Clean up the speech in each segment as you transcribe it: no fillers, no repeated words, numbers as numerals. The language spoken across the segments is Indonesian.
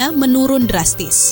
dunia menurun drastis.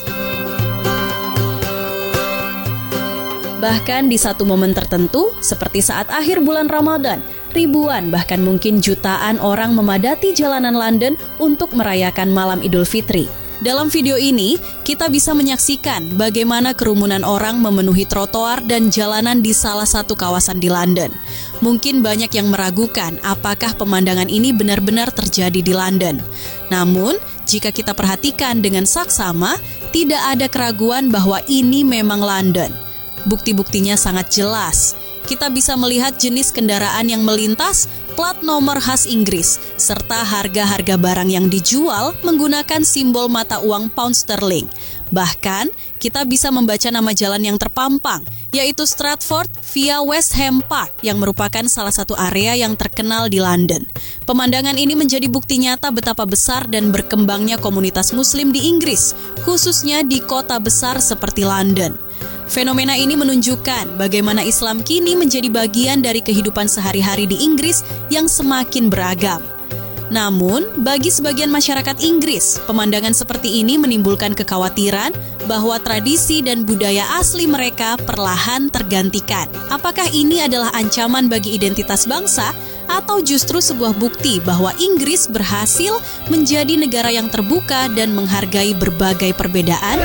Bahkan di satu momen tertentu, seperti saat akhir bulan Ramadan, ribuan bahkan mungkin jutaan orang memadati jalanan London untuk merayakan malam Idul Fitri. Dalam video ini, kita bisa menyaksikan bagaimana kerumunan orang memenuhi trotoar dan jalanan di salah satu kawasan di London. Mungkin banyak yang meragukan apakah pemandangan ini benar-benar terjadi di London. Namun, jika kita perhatikan dengan saksama, tidak ada keraguan bahwa ini memang London. Bukti-buktinya sangat jelas. Kita bisa melihat jenis kendaraan yang melintas, plat nomor khas Inggris, serta harga-harga barang yang dijual menggunakan simbol mata uang pound sterling. Bahkan, kita bisa membaca nama jalan yang terpampang, yaitu Stratford via West Ham Park, yang merupakan salah satu area yang terkenal di London. Pemandangan ini menjadi bukti nyata betapa besar dan berkembangnya komunitas Muslim di Inggris, khususnya di kota besar seperti London. Fenomena ini menunjukkan bagaimana Islam kini menjadi bagian dari kehidupan sehari-hari di Inggris yang semakin beragam. Namun, bagi sebagian masyarakat Inggris, pemandangan seperti ini menimbulkan kekhawatiran bahwa tradisi dan budaya asli mereka perlahan tergantikan. Apakah ini adalah ancaman bagi identitas bangsa atau justru sebuah bukti bahwa Inggris berhasil menjadi negara yang terbuka dan menghargai berbagai perbedaan?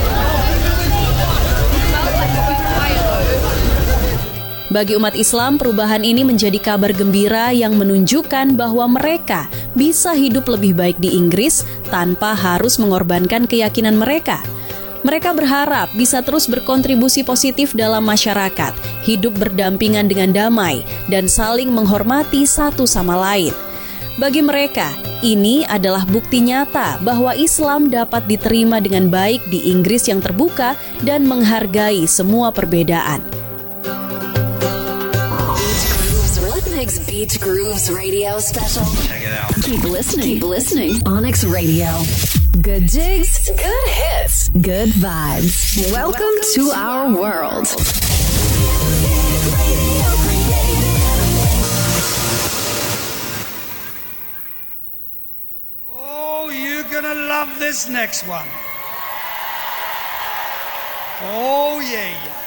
Bagi umat Islam, perubahan ini menjadi kabar gembira yang menunjukkan bahwa mereka bisa hidup lebih baik di Inggris tanpa harus mengorbankan keyakinan mereka. Mereka berharap bisa terus berkontribusi positif dalam masyarakat, hidup berdampingan dengan damai, dan saling menghormati satu sama lain. Bagi mereka, ini adalah bukti nyata bahwa Islam dapat diterima dengan baik di Inggris yang terbuka dan menghargai semua perbedaan. Beach Grooves Radio Special. Check it out. Keep listening. Onyx Radio. Good jigs, good hits, good vibes. Welcome to our world. Oh, you're gonna love this next one. Oh, yeah.